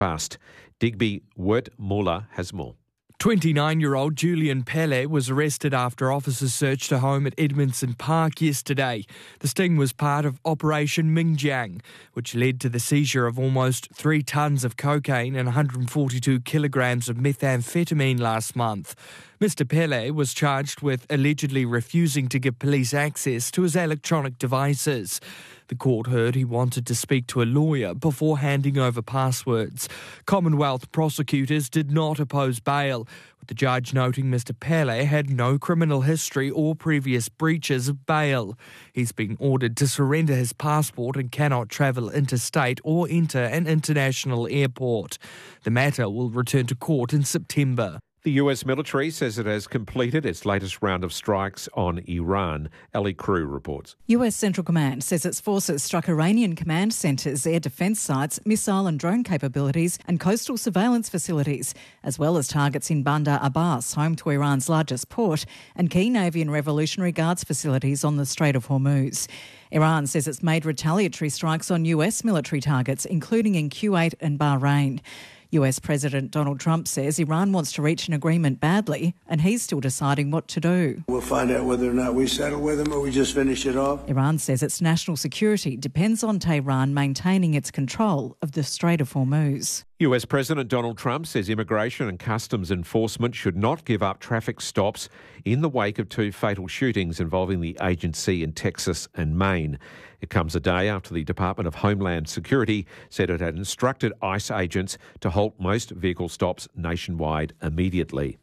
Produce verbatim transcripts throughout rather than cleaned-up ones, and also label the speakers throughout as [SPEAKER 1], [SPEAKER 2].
[SPEAKER 1] Fast. Digby Wertmuller has more.
[SPEAKER 2] twenty-nine-year-old Julian Pele was arrested after officers searched a home at Edmondson Park yesterday. The sting was part of Operation Mingjiang, which led to the seizure of almost three tonnes of cocaine and one hundred forty-two kilograms of methamphetamine last month. Mister Pele was charged with allegedly refusing to give police access to his electronic devices. The court heard he wanted to speak to a lawyer before handing over passwords. Commonwealth prosecutors did not oppose bail, with the judge noting Mister Pele had no criminal history or previous breaches of bail. He's been ordered to surrender his passport and cannot travel interstate or enter an international airport. The matter will return to court in September.
[SPEAKER 1] The U S military says it has completed its latest round of strikes on Iran. Ali Crew reports.
[SPEAKER 3] U S Central Command says its forces struck Iranian command centres, air defence sites, missile and drone capabilities and coastal surveillance facilities, as well as targets in Bandar Abbas, home to Iran's largest port, and key Navy and Revolutionary Guards facilities on the Strait of Hormuz. Iran says it's made retaliatory strikes on U S military targets, including in Kuwait and Bahrain. U S President Donald Trump says Iran wants to reach an agreement badly and he's still deciding what to do.
[SPEAKER 4] We'll find out whether or not we settle with them or we just finish it off.
[SPEAKER 3] Iran says its national security depends on Tehran maintaining its control of the Strait of Hormuz.
[SPEAKER 1] U S President Donald Trump says immigration and customs enforcement should not give up traffic stops in the wake of two fatal shootings involving the agency in Texas and Maine. It comes a day after the Department of Homeland Security said it had instructed ICE agents to halt most vehicle stops nationwide immediately.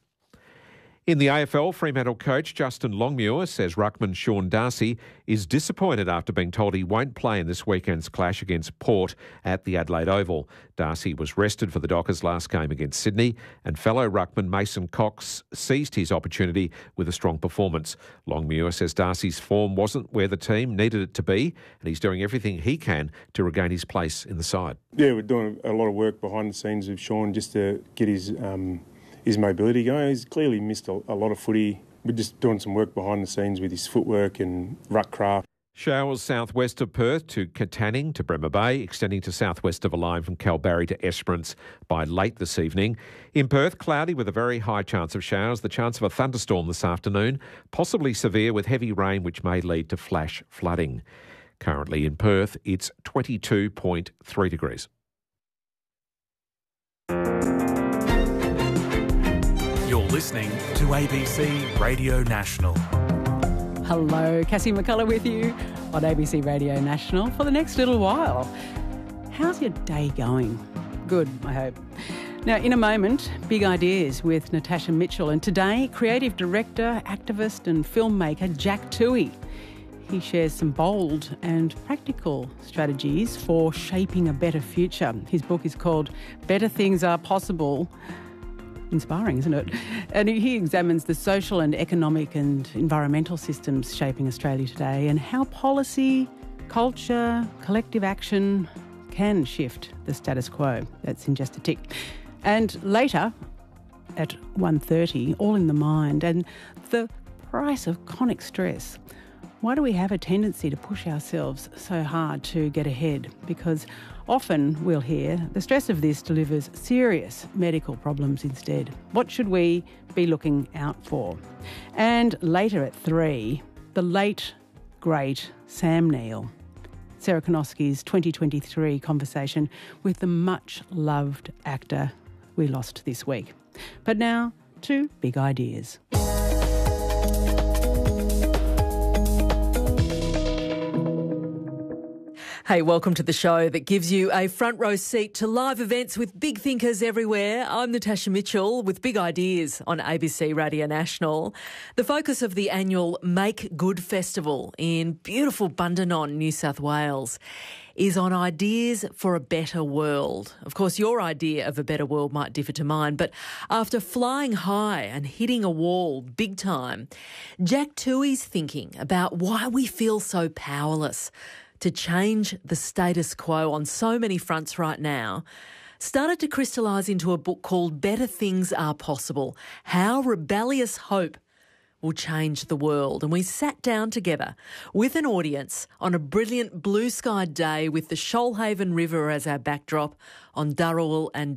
[SPEAKER 1] In the A F L, Fremantle coach Justin Longmuir says ruckman Sean Darcy is disappointed after being told he won't play in this weekend's clash against Port at the Adelaide Oval. Darcy was rested for the Dockers' last game against Sydney, and fellow ruckman Mason Cox seized his opportunity with a strong performance. Longmuir says Darcy's form wasn't where the team needed it to be, and he's doing everything he can to regain his place in the side.
[SPEAKER 5] Yeah, we're doing a lot of work behind the scenes with Sean just to get his... Um his mobility going. He's clearly missed a, a lot of footy. We're just doing some work behind the scenes with his footwork and ruck craft.
[SPEAKER 1] Showers southwest of Perth to Katanning to Bremer Bay, extending to southwest of a line from Kalbarri to Esperance by late this evening. In Perth, cloudy with a very high chance of showers, the chance of a thunderstorm this afternoon, possibly severe with heavy rain which may lead to flash flooding. Currently in Perth, it's twenty-two point three degrees.
[SPEAKER 6] You're listening to A B C Radio National.
[SPEAKER 7] Hello, Cassie McCullough with you on A B C Radio National for the next little while. How's your day going? Good, I hope. Now, in a moment, big ideas with Natasha Mitchell, and today, creative director, activist and filmmaker Jack Toohey. He shares some bold and practical strategies for shaping a better future. His book is called Better Things Are Possible. Inspiring, isn't it? And he examines the social and economic and environmental systems shaping Australia today and how policy, culture, collective action can shift the status quo. That's in just a tick. And later, at one thirty, All in the Mind and the price of chronic stress. Why do we have a tendency to push ourselves so hard to get ahead? Because often we'll hear the stress of this delivers serious medical problems instead. What should we be looking out for? And later at three, the late, great Sam Neill. Sarah Konoski's twenty twenty-three conversation with the much-loved actor we lost this week. But now to big ideas.
[SPEAKER 8] Hey, welcome to the show that gives you a front row seat to live events with big thinkers everywhere. I'm Natasha Mitchell with big ideas on A B C Radio National. The focus of the annual Make Good Festival in beautiful Bundanon, New South Wales, is on ideas for a better world. Of course, your idea of a better world might differ to mine, but after flying high and hitting a wall big time, Jack Toohey's thinking about why we feel so powerless to change the status quo on so many fronts right now started to crystallise into a book called Better Things Are Possible: How Rebellious Hope will change the world. And we sat down together with an audience on a brilliant blue sky day with the Shoalhaven River as our backdrop on Dharawal and